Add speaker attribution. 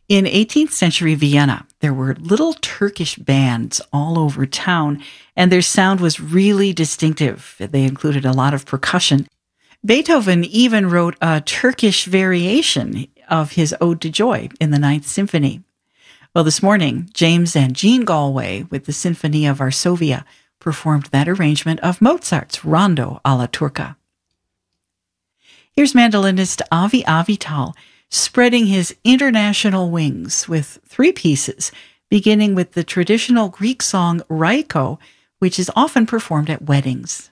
Speaker 1: In 18th century Vienna, there were little Turkish bands all over town, and their sound was really distinctive. They included a lot of percussion. Beethoven even wrote a Turkish variation of his Ode to Joy in the Ninth Symphony. Well, this morning, James and Jean Galway with the Symphony of Varsovia performed that arrangement of Mozart's Rondo alla Turca. Here's mandolinist Avi Avital spreading his international wings with three pieces, beginning with the traditional Greek song Raiko, which is often performed at weddings.